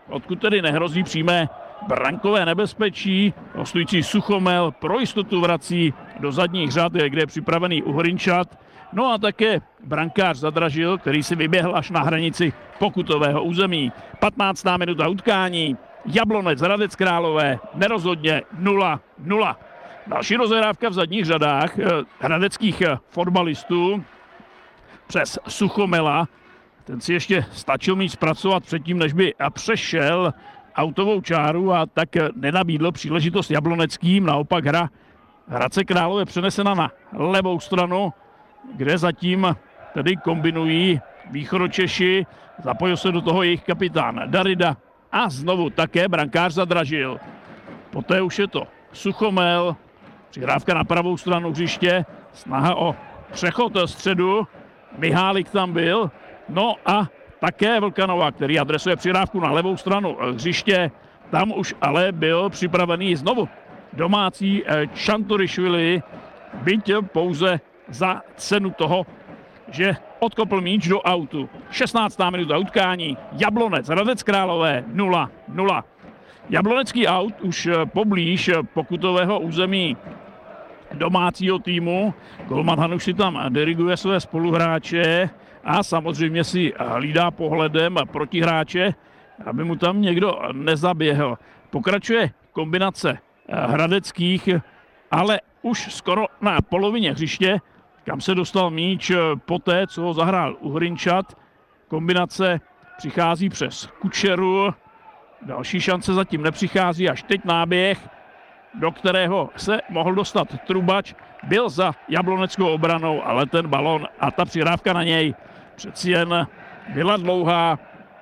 odkud tedy nehrozí přímé brankové nebezpečí. Hostující Suchomel pro jistotu vrací do zadních řad, kde je připravený Uhrinčat. No a také brankář Zadražil, který si vyběhl až na hranici pokutového území. 15. minuta utkání. Jablonec, Hradec Králové, nerozhodně 0-0. Další rozehrávka v zadních řadách hradeckých fotbalistů přes Suchomela. Ten si ještě stačil mít zpracovat předtím, než by přešel autovou čáru a tak nenabídl příležitost jabloneckým. Naopak hra Hradce Králové přenesena na levou stranu, kde zatím tedy kombinují Východočeši. Zapojil se do toho jejich kapitán Darida a znovu také brankář Zadražil. Poté už je to Suchomel, přihrávka na pravou stranu hřiště, snaha o přechod středu, Mihálik tam byl, no a také Vlkanova, který adresuje přihrávku na levou stranu hřiště, tam už ale byl připravený znovu domácí Čanturišvili, byť pouze za cenu toho, že odkopl míč do autu. 16. minuta utkání, Jablonec, Hradec Králové 0-0. Jablonecký aut už poblíž pokutového území domácího týmu. Golman Hanuš si tam diriguje své spoluhráče a samozřejmě si hlídá pohledem protihráče, aby mu tam někdo nezaběhl. Pokračuje kombinace hradeckých, ale už skoro na polovině hřiště, kam se dostal míč poté, co ho zahrál Uhrinčat. Kombinace přichází přes Kučeru. Další šance zatím nepřichází, až teď náběh, do kterého se mohl dostat Trubač. Byl za jabloneckou obranou, ale ten balon a ta přihrávka na něj přeci jen byla dlouhá.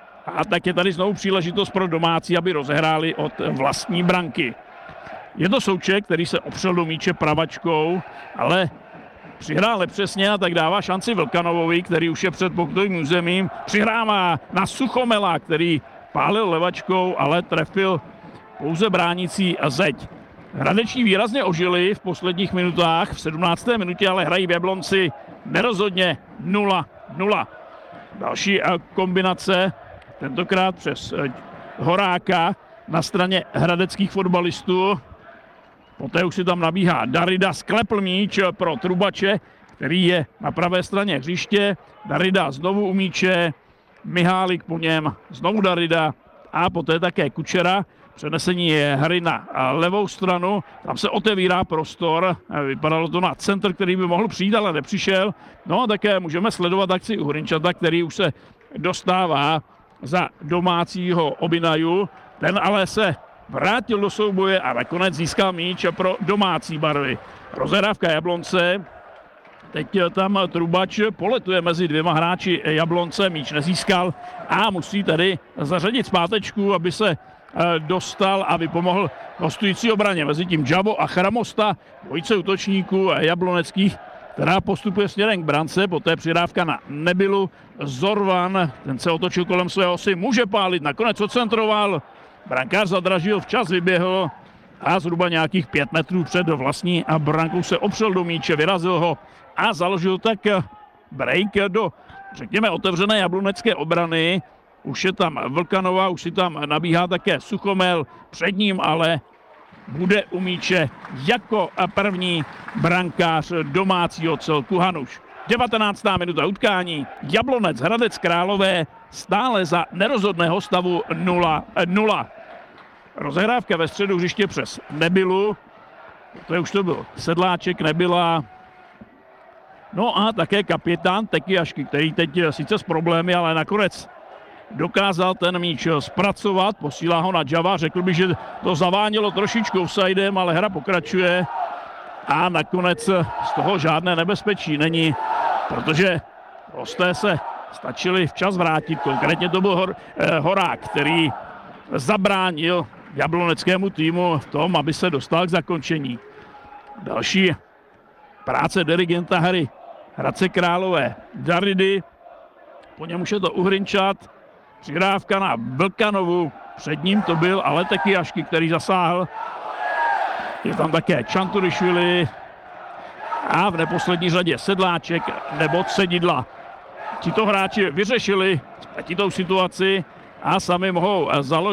A tak je tady znovu příležitost pro domácí, aby rozehráli od vlastní branky. Je to Souček, který se opřel do míče pravačkou, ale přihrál nepřesně a tak dává šanci Vlkanovovi, který už je před pokutovým územím. Přihrává na Suchomela, který pálil levačkou, ale trefil pouze bránící zeď. Hradeční výrazně ožili v posledních minutách, v 17. minutě ale hrají v Jablonci nerozhodně 0-0. Další kombinace, tentokrát přes Horáka na straně hradeckých fotbalistů. Poté už si tam nabíhá Darida, sklepl míč pro Trubače, který je na pravé straně hřiště. Darida znovu u míče, Mihálik po něm, znovu Darida a poté také Kučera. Přenesení je hry na levou stranu, tam se otevírá prostor, vypadalo to na centr, který by mohl přijít, ale nepřišel. No a také můžeme sledovat akci Uhrinčata, který už se dostává za domácího Obinaju. Ten ale se vrátil do souboje a nakonec získal míč pro domácí barvy. Rozehrávka Jablonce. Teď tam Trubač poletuje mezi dvěma hráči Jablonce, míč nezískal a musí tedy zařadit zpátečku, aby se dostal a vypomohl hostující obraně. Mezitím Džabo a Chramosta, dvojice útočníků jabloneckých, která postupuje směrem k brance, poté přidávka na Nebylu. Zorvan, ten se otočil kolem svého osy, může pálit, nakonec odcentroval. Brankář Zadražil, včas vyběhl a zhruba nějakých 5 metrů před vlastní a brankou se opřel do míče, vyrazil ho a založil tak break do, řekněme, otevřené jablonecké obrany. Už je tam Vlkanova, už si tam nabíhá také Suchomel, před ním ale bude u míče jako první brankář domácího celku Hanuš. 19. minuta utkání, Jablonec, Hradec Králové stále za nerozhodného stavu 0-0. Rozehrávka ve středu hřiště přes Nebylu, to už to byl Sedláček, Nebyla, no a také kapitán Tekyjašky, který teď sice s problémy, ale nakonec dokázal ten míč zpracovat, posílá ho na Džava, řekl bych, že to zavánělo trošičku offsidem, ale hra pokračuje a nakonec z toho žádné nebezpečí není, protože hosté se stačili včas vrátit, konkrétně to byl Horák, který zabránil jabloneckému týmu v tom, aby se dostal k zakončení. Další práce dirigenta hry Hradce Králové, Daridy, po něm už je to Uhrinčat, přihrávka na Vlkanovu, před ním to byl ale Tekyjašky, který zasáhl. Je tam také Čanturišvili a v neposlední řadě Sedláček nebo Cedidla. Tito hráči vyřešili tou situaci a sami mohou založit